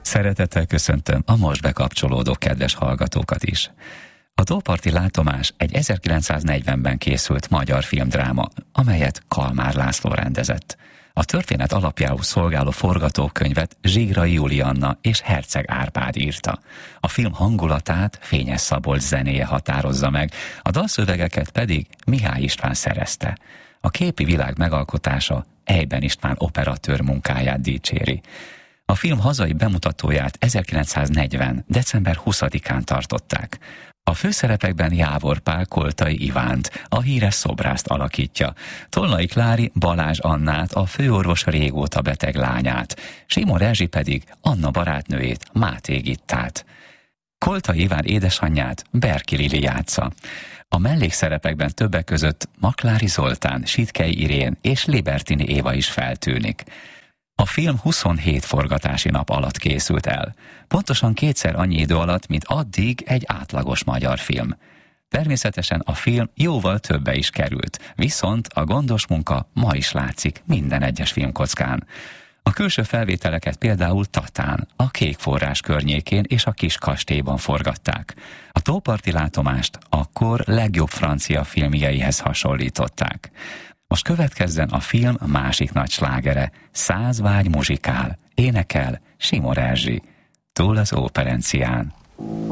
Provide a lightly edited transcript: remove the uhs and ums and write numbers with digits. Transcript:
Szeretettel köszöntöm a most bekapcsolódó kedves hallgatókat is. A Tóparti látomás egy 1940-ben készült magyar filmdráma, amelyet Kalmár László rendezett. A történet alapjául szolgáló forgatókönyvet Zsigrai Julianna és Herceg Árpád írta. A film hangulatát Fényes Szabolcs zenéje határozza meg, a dalszövegeket pedig Mihály István szerezte. A képi világ megalkotása Eyben István operatőr munkáját dicséri. A film hazai bemutatóját 1940. december 20-án tartották. A főszerepekben Jávor Pál Koltai Ivánt, a híres szobrászt alakítja, Tolnai Klári Balázs Annát, a főorvos régóta beteg lányát, Simon Erzsi pedig Anna barátnőjét, Máté Gittát. Koltai Iván édesanyját Berki Lili játsza. A mellékszerepekben többek között Maklári Zoltán, Sitkei Irén és Libertini Éva is feltűnik. A film 27 forgatási nap alatt készült el. Pontosan kétszer annyi idő alatt, mint addig egy átlagos magyar film. Természetesen a film jóval többe is került, viszont a gondos munka ma is látszik minden egyes filmkockán. A külső felvételeket például Tatán, a Kék Forrás környékén és a Kis Kastélyban forgatták. A Tóparti látomást akkor legjobb francia filmjeihez hasonlították. Most következzen a film másik nagy slágere, 100 vágy muzsikál, énekel Simon Erzsi, Túl az óperencián.